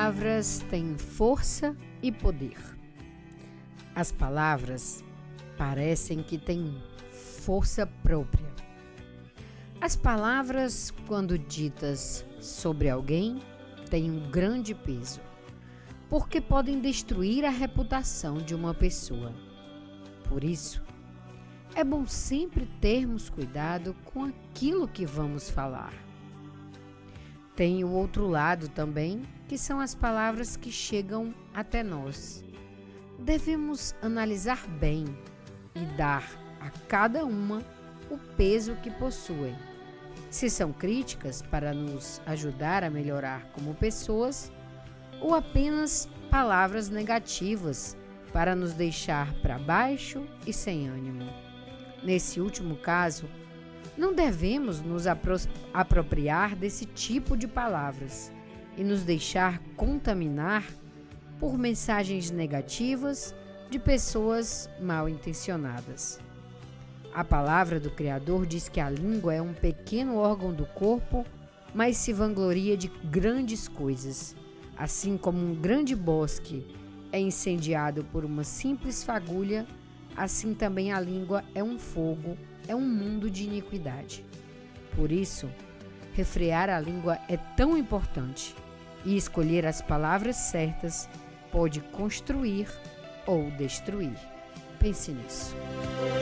palavras têm força e poder. As palavras parecem que têm força própria. As palavras, quando ditas sobre alguém, têm um grande peso, porque podem destruir a reputação de uma pessoa. Por isso, é bom sempre termos cuidado com aquilo que vamos falar. Tem o outro lado também, que são as palavras que chegam até nós. Devemos analisar bem e dar a cada uma o peso que possuem. Se são críticas para nos ajudar a melhorar como pessoas, ou apenas palavras negativas para nos deixar para baixo e sem ânimo. Nesse último caso, não devemos nos apropriar desse tipo de palavras e nos deixar contaminar por mensagens negativas de pessoas mal intencionadas. A palavra do Criador diz que a língua é um pequeno órgão do corpo, mas se vangloria de grandes coisas. Assim como um grande bosque é incendiado por uma simples fagulha, assim também a língua é um fogo, é um mundo de iniquidade. Por isso, refrear a língua é tão importante, e escolher as palavras certas pode construir ou destruir. Pense nisso.